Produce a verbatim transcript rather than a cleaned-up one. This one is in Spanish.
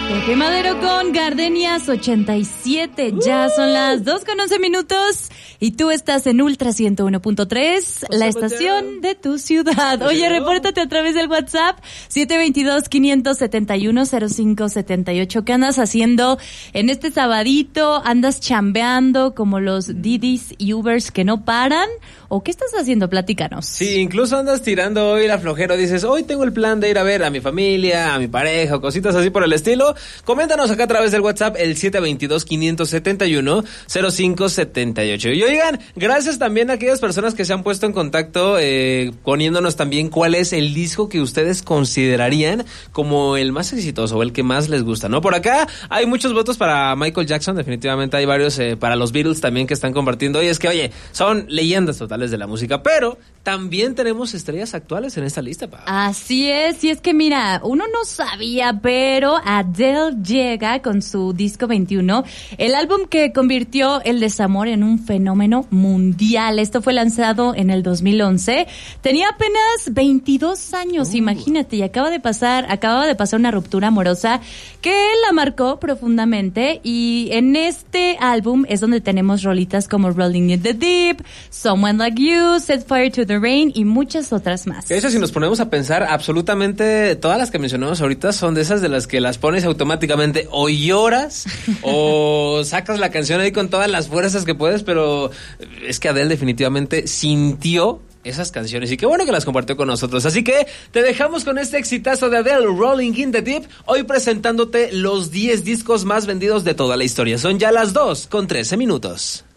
Pepe Madero con Gardenias ochenta y siete. Ya son las dos con once minutos y tú estás en Ultra ciento uno punto tres, la estación de tu ciudad. Oye, repórtate a través del WhatsApp siete dos dos, cinco siete uno, cero cinco siete ocho. ¿Qué andas haciendo en este sabadito? ¿Andas chambeando como los Didis y Ubers que no paran? ¿O qué estás haciendo? Platícanos. Sí, incluso andas tirando hoy la flojera. Dices, hoy tengo el plan de ir a ver a mi familia, a mi pareja o cositas así por el estilo. Coméntanos acá a través del WhatsApp el siete dos dos, cinco siete uno, cero cinco siete ocho. Y oigan, gracias también a aquellas personas que se han puesto en contacto eh, poniéndonos también cuál es el disco que ustedes considerarían como el más exitoso o el que más les gusta, ¿no? Por acá hay muchos votos para Michael Jackson, definitivamente hay varios eh, para los Beatles también que están compartiendo. Y es que, oye, son leyendas totales de la música, pero también tenemos estrellas actuales en esta lista, pa. Así es, y es que mira, uno no sabía, pero Adele llega con su disco veintiuno, el álbum que convirtió el desamor en un fenómeno mundial. Esto fue lanzado en el dos mil once. Tenía apenas veintidós años, uh. imagínate, y acaba de pasar, acababa de pasar una ruptura amorosa que la marcó profundamente, y en este álbum es donde tenemos rolitas como Rolling in the Deep, Someone Like You, Set Fire to the Rain y muchas otras más. De hecho, si nos ponemos a pensar, absolutamente todas las que mencionamos ahorita son de esas de las que las pones automáticamente o lloras o sacas la canción ahí con todas las fuerzas que puedes, pero es que Adele definitivamente sintió esas canciones y qué bueno que las compartió con nosotros. Así que te dejamos con este exitazo de Adele, Rolling in the Deep, hoy presentándote los diez discos más vendidos de toda la historia. Son ya las dos con trece minutos.